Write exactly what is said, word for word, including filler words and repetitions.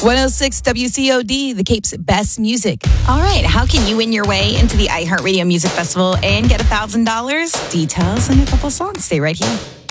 one oh six W C O D, the Cape's best music. All right, how can you win your way into the iHeartRadio Music Festival and get one thousand dollars? Details and a couple songs. Stay right here.